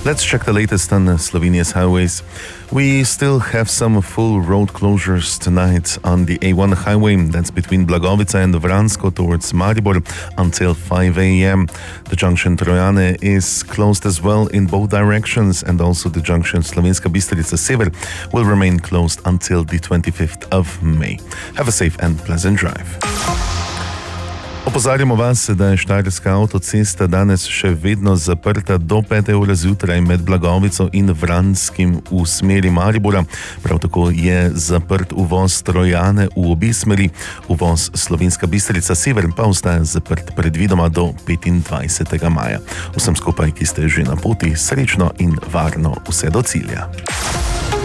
Let's check the latest on Slovenia's highways. We still have some full road closures tonight on the A1 highway. That's between Blagovica and Vransko towards Maribor until 5 a.m. The junction Trojane is closed as well in both directions, and also the junction Slovenska Bistrica Sever will remain closed until the 25th of May. Have a safe and pleasant drive. Opozarjamo vas, da je Štajerska avtocesta danes še vedno zaprta do 5. ure zjutraj med Blagovico in Vranskim v smeri Maribora. Prav tako je zaprt uvoz Trojane v obi smeri, uvoz Slovenska Bistrica Sever pa ostaja zaprt predvidoma do 25. maja. Vsem skupaj, ki ste že na poti, srečno in varno vse do cilja.